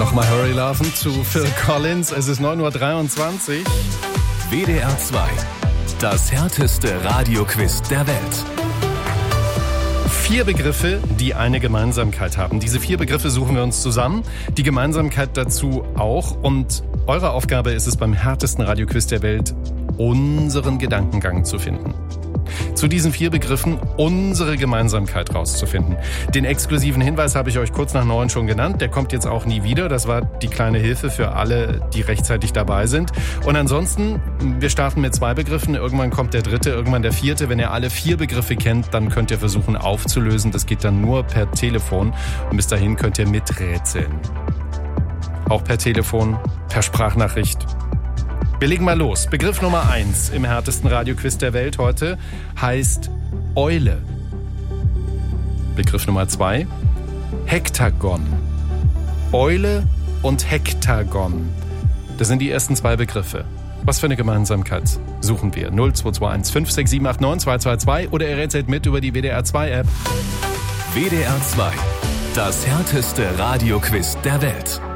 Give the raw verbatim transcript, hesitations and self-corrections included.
Nochmal Hurry Laufen zu Phil Collins. Es ist neun Uhr dreiundzwanzig. W D R zwei. Das härteste Radioquiz der Welt. Vier Begriffe, die eine Gemeinsamkeit haben. Diese vier Begriffe suchen wir uns zusammen. Die Gemeinsamkeit dazu auch. Und eure Aufgabe ist es, beim härtesten Radioquiz der Welt unseren Gedankengang zu finden. Zu diesen vier Begriffen unsere Gemeinsamkeit rauszufinden. Den exklusiven Hinweis habe ich euch kurz nach neun schon genannt. Der kommt jetzt auch nie wieder. Das war die kleine Hilfe für alle, die rechtzeitig dabei sind. Und ansonsten, wir starten mit zwei Begriffen. Irgendwann kommt der dritte, irgendwann der vierte. Wenn ihr alle vier Begriffe kennt, dann könnt ihr versuchen aufzulösen. Das geht dann nur per Telefon. Und bis dahin könnt ihr miträtseln. Auch per Telefon, per Sprachnachricht. Wir legen mal los. Begriff Nummer eins im härtesten Radioquiz der Welt heute heißt Eule. Begriff Nummer zwei, Hektagon. Eule und Hektagon. Das sind die ersten zwei Begriffe. Was für eine Gemeinsamkeit suchen wir? null zwei zwei eins fünf sechs sieben acht neun zwei zwei zwei oder ihr rätselt mit über die W D R zwei App. W D R zwei. Das härteste Radioquiz der Welt.